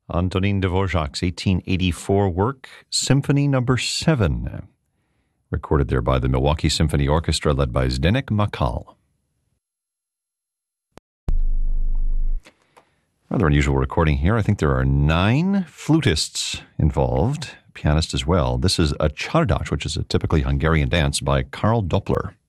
Antonin Dvorak's 1884 work, Symphony No. 7, recorded there by the Milwaukee Symphony Orchestra led by Zdeněk Makal. Rather unusual recording here. I think there are 9 flutists involved, pianist as well. This is a csárdas, which is a typically Hungarian dance by Karl Doppler.